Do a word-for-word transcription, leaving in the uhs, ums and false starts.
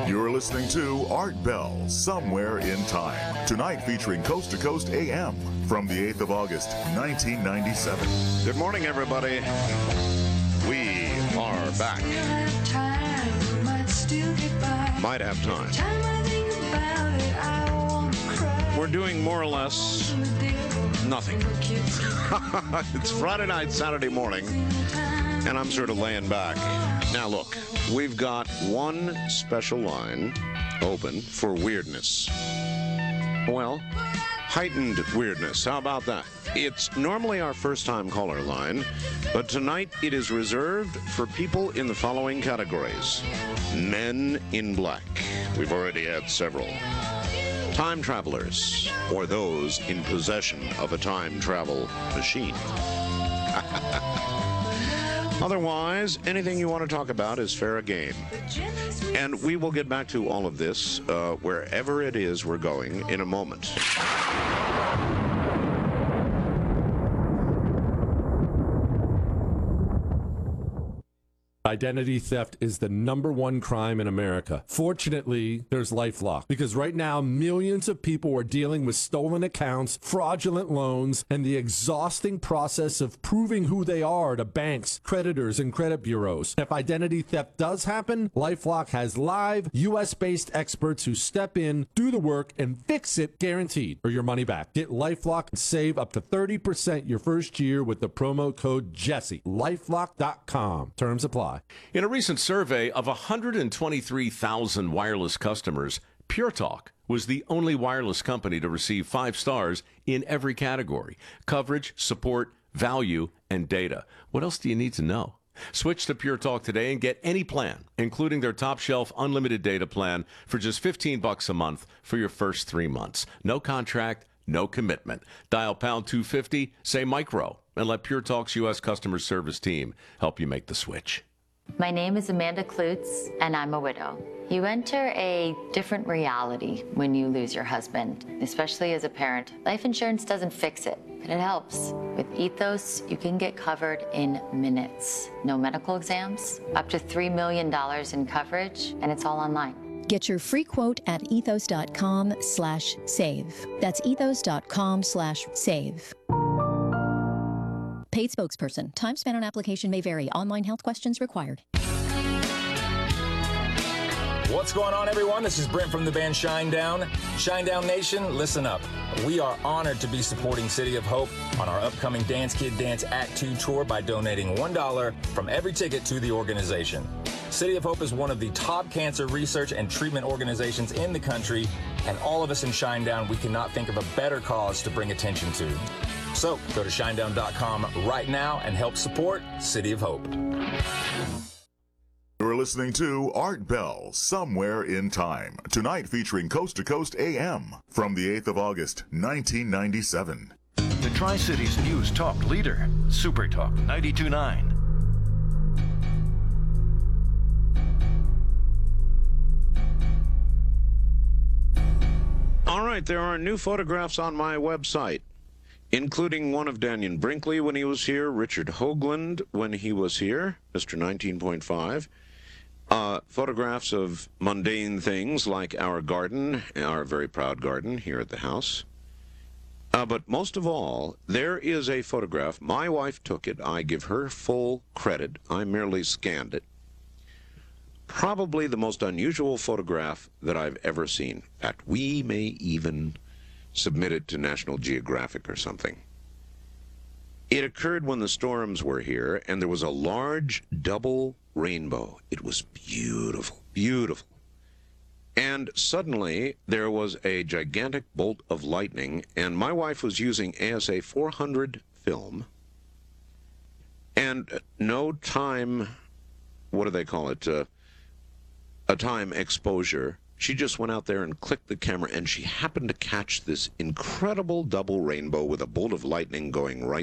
You're listening to Art Bell, Somewhere in Time. Tonight featuring Coast to Coast A M from the eighth of August, nineteen ninety-seven. Good morning, everybody. We are back. Might have time. We're doing more or less nothing. It's Friday night, Saturday morning, and I'm sort of laying back. Now, look, we've got one special line open for weirdness. Well, heightened weirdness. How about that? It's normally our first-time caller line, but tonight it is reserved for people in the following categories. Men in black. We've already had several. Time travelers, or those in possession of a time travel machine. Otherwise, anything you want to talk about is fair game. And we will get back to all of this, uh, wherever it is we're going, in a moment. Identity theft is the number one crime in America. Fortunately, there's LifeLock, because right now millions of people are dealing with stolen accounts, fraudulent loans, and the exhausting process of proving who they are to banks, creditors, and credit bureaus. If identity theft does happen, LifeLock has live, U S-based experts who step in, do the work, and fix it guaranteed, or your money back. Get LifeLock and save up to thirty percent your first year with the promo code Jesse. LifeLock dot com. Terms apply. In a recent survey of one hundred twenty-three thousand wireless customers, Pure Talk was the only wireless company to receive five stars in every category: coverage, support, value, and data. What else do you need to know? Switch to Pure Talk today and get any plan, including their top shelf unlimited data plan, for just fifteen bucks a month for your first three months. No contract, no commitment. Dial pound two fifty, say micro, and let Pure Talk's U S customer service team help you make the switch. My name is Amanda Klutz, and I'm a widow. You enter a different reality when you lose your husband, especially as a parent. Life insurance doesn't fix it, but it helps. With Ethos, you can get covered in minutes. No medical exams, up to three million dollars in coverage, and it's all online. Get your free quote at ethos dot com slash save. That's ethos dot com slash save. Paid spokesperson. Time spent on application may vary. Online health questions required. What's going on, everyone? This is Brent from the band Shinedown. Shinedown Nation, listen up. We are honored to be supporting City of Hope on our upcoming Dance Kid Dance Act two tour by donating one dollar from every ticket to the organization. City of Hope is one of the top cancer research and treatment organizations in the country, and all of us in Shinedown, we cannot think of a better cause to bring attention to. So go to shinedown dot com right now and help support City of Hope. You're listening to Art Bell, Somewhere in Time. Tonight featuring Coast to Coast A M from the eighth of August, nineteen ninety-seven. The Tri-Cities News Talk leader, Super Talk ninety-two point nine. All right, there are new photographs on my website, including one of Daniel Brinkley when he was here, Richard Hoagland when he was here, Mister nineteen point five, uh, photographs of mundane things like our garden, our very proud garden here at the house. Uh, but most of all, there is a photograph. My wife took it. I give her full credit. I merely scanned it. Probably the most unusual photograph that I've ever seen. That we may even submit it to National Geographic or something. It occurred when the storms were here, and there was a large double rainbow. It was beautiful, beautiful. And suddenly, there was a gigantic bolt of lightning, and my wife was using A S A four hundred film, and no time, what do they call it, uh, a time exposure. She just went out there and clicked the camera, and she happened to catch this incredible double rainbow with a bolt of lightning going right